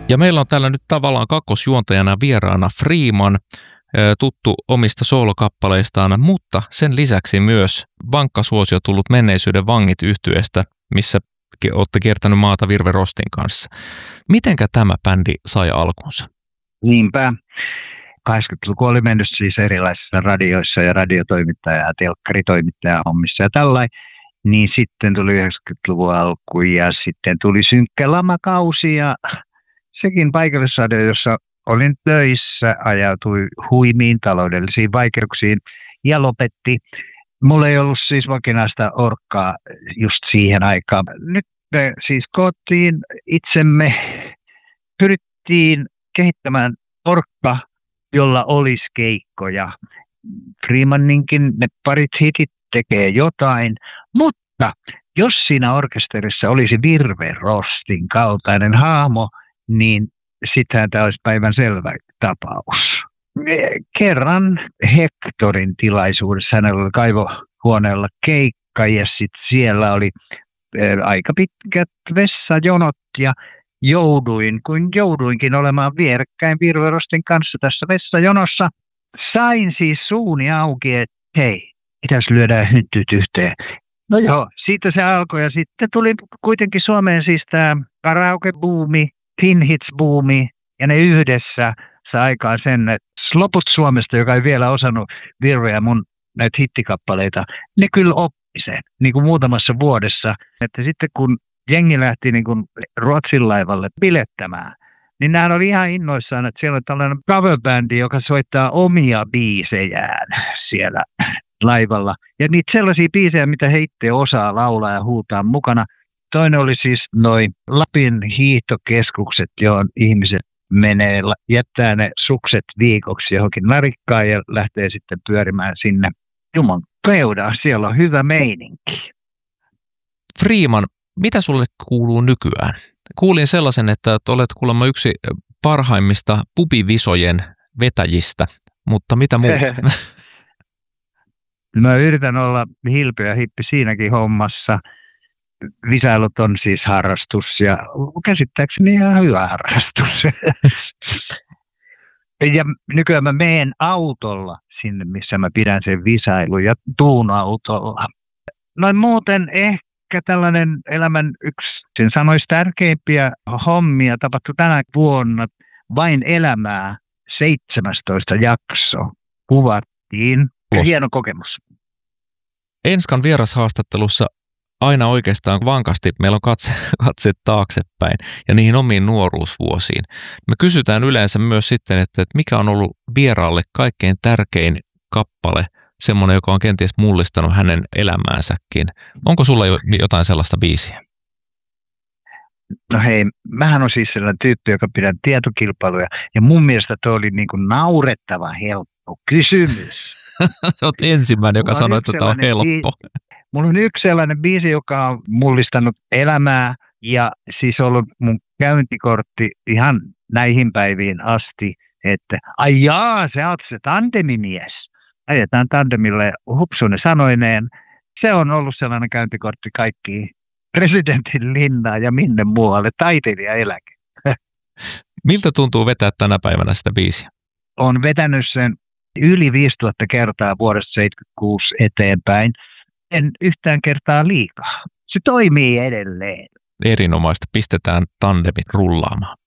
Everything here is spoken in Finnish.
Ja meillä on täällä nyt tavallaan kakkosjuontajana vieraana Freeman, tuttu omista soolokappaleistaan, mutta sen lisäksi myös vankka suosio tullut Menneisyyden vangit -yhtyeestä, missä olette kiertänyt maata Virve Rostin kanssa. Mitenkä tämä bändi sai alkunsa? Niinpä. 80-luku oli mennyt siis erilaisissa radioissa ja radiotoimittaja ja telkkaritoimittaja hommissa ja tällainen. Niin sitten tuli 90-luvun alku ja sitten tuli synkkä lamakausi ja sekin paikallisradio, jossa olin töissä, ajautui huimiin taloudellisiin vaikeuksiin ja lopetti. Mulla ei ollut siis vakinaista orkkaa just siihen aikaan. Nyt me siis koottiin itsemme, pyrittiin kehittämään orkka, jolla olisi keikkoja. Freemaninkin ne parit hitit tekee jotain, mutta jos siinä orkesterissa olisi Virve Rostin kaltainen hahmo, niin sittenhän tämä olisi päivän selvä tapaus. Kerran Hectorin tilaisuudessa hänellä oli kaivohuoneella keikka ja sitten siellä oli aika pitkät vessajonot ja jouduinkin olemaan vierekkäin Virve Rostin kanssa tässä vessajonossa. Sain siis suuni auki, että hei, pitäisi lyödä hyntyt yhteen. No joo, siitä se alkoi ja sitten tuli kuitenkin Suomeen siis tämä karaoke-buumi, Thin Hits-buumi ja ne yhdessä sai aikaan sen, että loput Suomesta, joka ei vielä osannut Virveä mun näitä hittikappaleita, ne kyllä oppi sen niin kuin muutamassa vuodessa. Että sitten kun jengi lähti niin kuin Ruotsin laivalle bilettämään, niin nämä oli ihan innoissaan, että siellä on tällainen coverbändi, joka soittaa omia biisejään siellä laivalla. Ja niitä sellaisia biisejä, mitä he itse osaa laulaa ja huutaa mukana. Toinen oli siis noin Lapin hiihtokeskukset, johon ihmiset menee, jättää ne sukset viikoksi johonkin narikkaan ja lähtee sitten pyörimään sinne Jumon peudaan. Siellä on hyvä meininki. Freeman, mitä sulle kuuluu nykyään? Kuulin sellaisen, että olet kuulemma yksi parhaimmista pubivisojen vetäjistä, mutta mitä muuta? Mä yritän olla hilpeä hippi siinäkin hommassa. Visailut on siis harrastus ja käsittääkseni ihan hyvä harrastus. Ja nykyään mä menen autolla sinne, missä mä pidän sen visailun ja tuun autolla. Noin muuten ehkä tällainen elämän yksi, sen sanoisi tärkeimpiä hommia tapahtui tänä vuonna. Vain elämää 17 jakso kuvattiin. Hieno kokemus. Enskan vierashaastattelussa aina oikeastaan vankasti meillä on katseet taaksepäin ja niihin omiin nuoruusvuosiin. Me kysytään yleensä myös sitten, että mikä on ollut vieraalle kaikkein tärkein kappale, semmoinen, joka on kenties mullistanut hänen elämäänsäkin. Onko sulla jotain sellaista biisiä? No hei, mähän on siis sellainen tyyppi, joka pidän tietokilpailuja ja mun mielestä tuo oli niin kuin naurettava helppo kysymys. Sä oot ensimmäinen, joka sanoi, että tämä on helppo. Mulla on yksi sellainen biisi, joka on mullistanut elämää ja siis ollut mun käyntikortti ihan näihin päiviin asti, että ai jaa, sä oot se tandemimies. Ajetaan tandemille hupsunen sanoineen. Se on ollut sellainen käyntikortti kaikkiin presidentin linnaa ja minne muualle, taiteilijaeläke. Miltä tuntuu vetää tänä päivänä sitä biisiä? Olen vetänyt sen yli 5000 kertaa vuodesta 76 eteenpäin. En yhtään kertaa liikaa. Se toimii edelleen. Erinomaista. Pistetään tandemit rullaamaan.